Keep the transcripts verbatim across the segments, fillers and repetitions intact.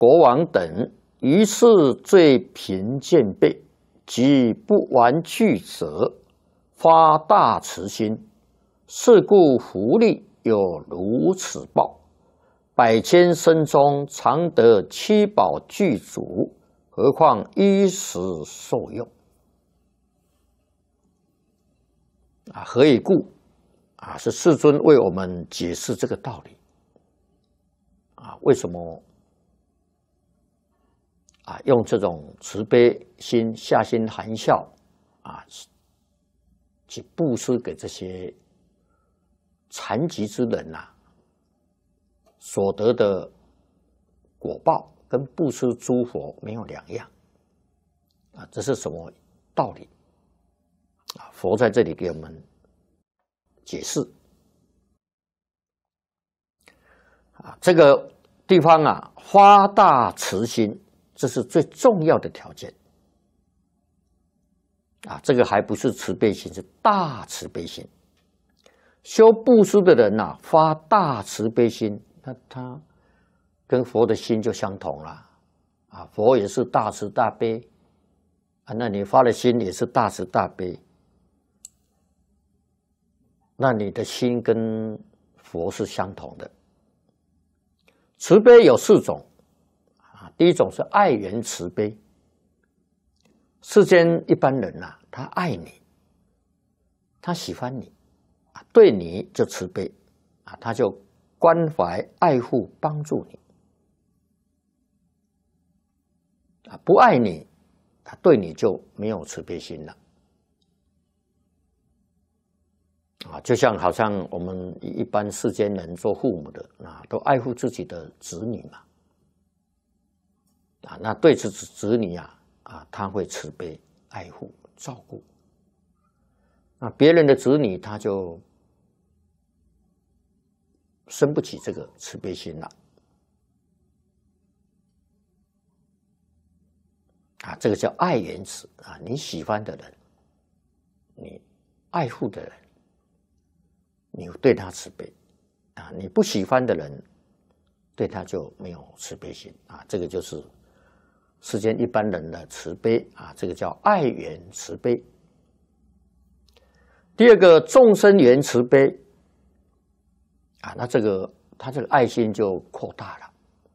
国王等，于是罪贫贱备，及不玩具者，发大慈心。是故福利有如此报，百千生中常得七宝具足，何况衣食受用。啊，何以故？啊，是世尊为我们解释这个道理。啊，为什么啊用这种慈悲心、下心含笑啊，去布施给这些残疾之人呐、啊，所得的果报跟布施诸佛没有两样啊，这是什么道理啊？佛在这里给我们解释啊，这个地方啊，发大慈心，这是最重要的条件啊。这个还不是慈悲心，是大慈悲心。修布施的人呐、啊，发大慈悲心，那他跟佛的心就相同了啊。佛也是大慈大悲啊，那你发的心也是大慈大悲，那你的心跟佛是相同的。慈悲有四种啊，第一种是爱缘慈悲。世间一般人呐、啊，他爱你，他喜欢你。对你就慈悲啊，他就关怀、爱护、帮助你啊。不爱你，他对你就没有慈悲心了啊。就像好像我们一般世间人做父母的啊，都爱护自己的子女嘛啊，那对子子女啊啊，他会慈悲、爱护、照顾。那别人的子女他就生不起这个慈悲心了啊，这个叫爱缘慈啊，你喜欢的人，你爱护的人，你对他慈悲啊，你不喜欢的人，对他就没有慈悲心啊，这个就是世间一般人的慈悲啊，这个叫爱缘慈悲。第二个众生缘慈悲啊，那这个他这个爱心就扩大了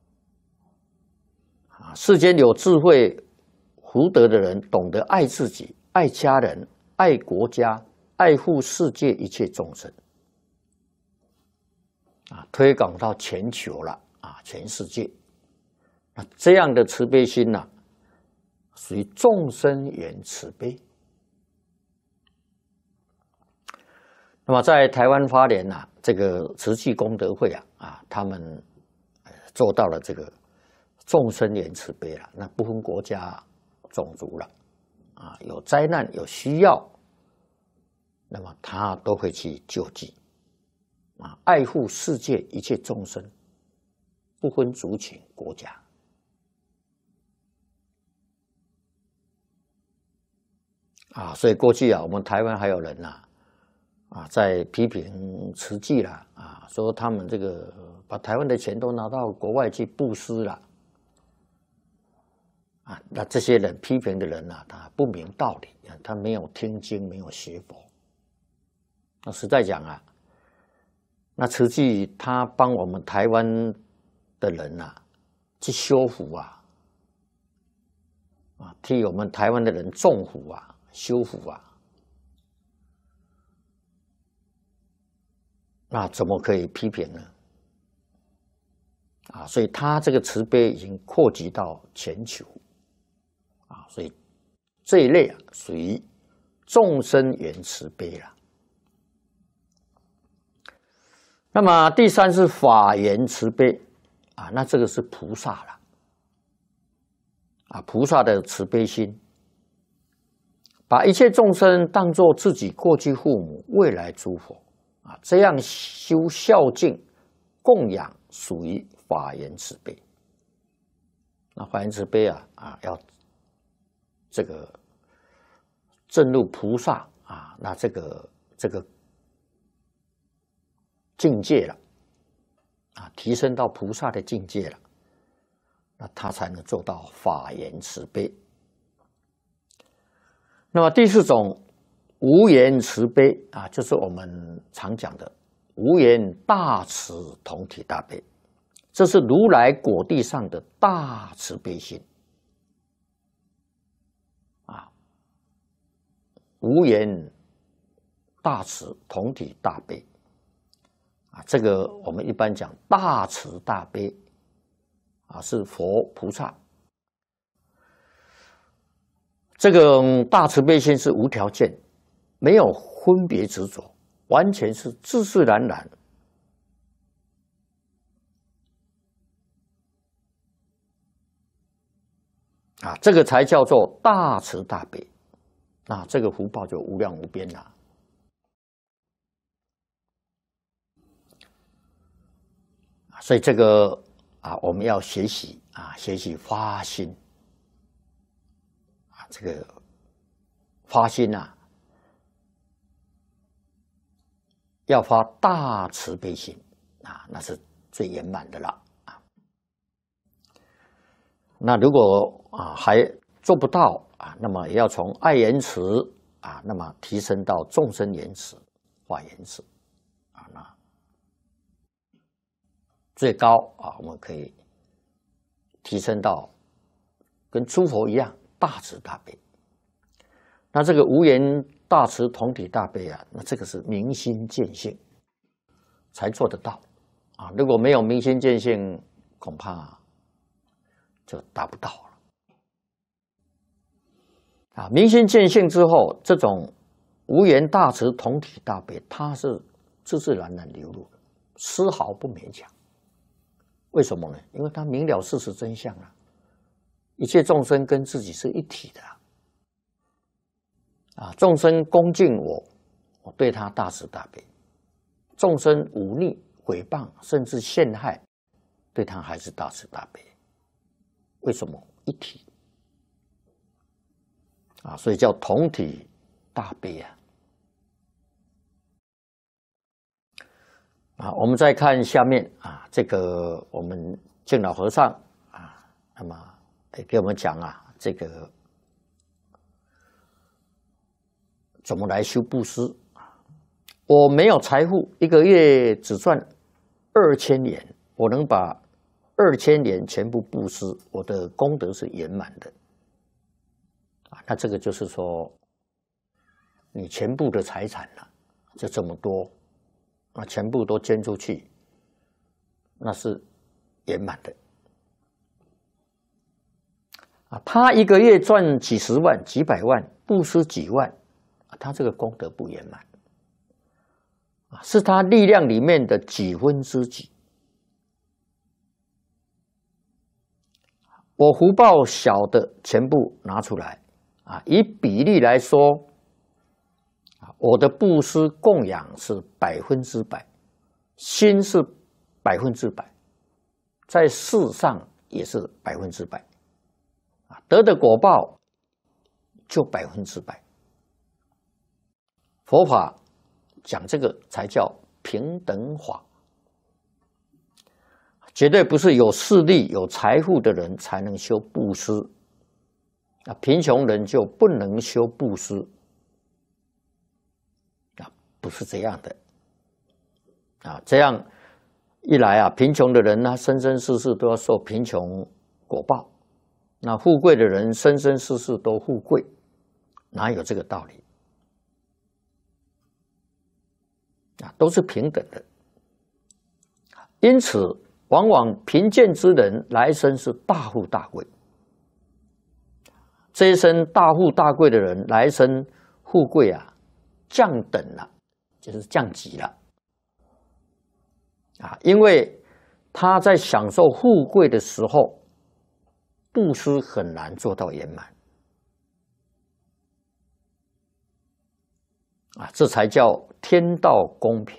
啊。世间有智慧福德的人，懂得爱自己、爱家人、爱国家、爱护世界一切众生啊，推广到全球了啊，全世界。那这样的慈悲心呢、啊，属于众生缘慈悲。那么在台湾花莲啊，这个慈济功德会啊，啊，他们做到了这个众生缘慈悲了，那不分国家种族了，啊，有灾难有需要，那么他都会去救济，啊，爱护世界一切众生，不分族群国家。啊，所以过去啊，我们台湾还有人呐、啊。啊，在批评慈济啦，啊，说他们这个把台湾的钱都拿到国外去布施了，啊，那这些人批评的人啊，他不明道理，他没有听经，没有学佛。那实在讲啊，那慈济他帮我们台湾的人啊，去修福啊，啊，替我们台湾的人种福啊，修福啊。那怎么可以批评呢？啊，所以他这个慈悲已经扩及到全球，啊，所以这一类啊属于众生缘慈悲了。那么第三是法缘慈悲，啊，那这个是菩萨了，啊，菩萨的慈悲心，把一切众生当作自己过去父母、未来诸佛。啊，这样修孝敬、供养，属于法缘慈悲。那法缘慈悲啊，啊，要这个证入菩萨啊，那这个这个境界了，啊，提升到菩萨的境界了。 那他才能做到法言慈悲。那么第四种无言慈悲啊，就是我们常讲的无言大慈同体大悲，这是如来果地上的大慈悲心啊，无言大慈同体大悲啊，这个我们一般讲大慈大悲啊，是佛菩萨。这个大慈悲心是无条件，没有分别执着，完全是自自然然啊，这个才叫做大慈大悲，那这个福报就无量无边了。所以这个啊，我们要学习啊，学习发心啊，这个发心啊，要发大慈悲心啊，那是最圆满的了啊。那如果啊还做不到啊，那么也要从爱言慈啊，那么提升到众生言慈、法言慈啊，那最高啊，我们可以提升到跟诸佛一样大慈大悲。那这个无言大慈同体大悲啊，那这个是明心见性才做得到啊！如果没有明心见性，恐怕就达不到了啊！明心见性之后，这种无言大慈同体大悲，它是自自然然流露的，丝毫不勉强。为什么呢？因为他明了事实真相啊！一切众生跟自己是一体的啊！啊，众生恭敬我，我对他大慈大悲；众生忤逆、诽谤，甚至陷害，对他还是大慈大悲。为什么？一体啊，所以叫同体大悲啊！啊，我们再看下面啊，这个我们净老和尚啊，那么也给我们讲啊，这个怎么来修布施啊？我没有财富，一个月只赚二千元，我能把二千元全部布施，我的功德是圆满的啊。那这个就是说，你全部的财产了、啊，就这么多。那全部都捐出去，那是圆满的啊！他一个月赚几十万、几百万，布施几万，他这个功德不圆满啊，是他力量里面的几分之几。我福报小的全部拿出来啊，以比例来说。我的布施供养是百分之百，心是百分之百，在世上也是百分之百，啊，得的果报就百分之百。佛法讲这个才叫平等法，绝对不是有势力、有财富的人才能修布施，啊，贫穷人就不能修布施。不是这样的啊！这样一来啊，贫穷的人呢，生生世世都要受贫穷果报；那富贵的人，生生世世都富贵，哪有这个道理啊？都是平等的。因此，往往贫贱之人来生是大富大贵，这一生大富大贵的人来生富贵啊，降等了。就是降级了啊！因为他在享受富贵的时候，布施很难做到圆满啊，这才叫天道公平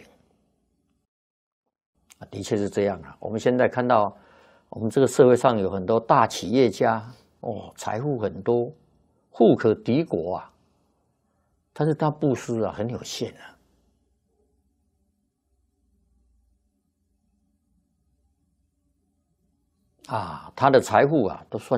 啊！的确是这样啊！我们现在看到，我们这个社会上有很多大企业家哦，财富很多，富可敌国啊，但是他布施啊很有限啊。 啊，他的财富啊都算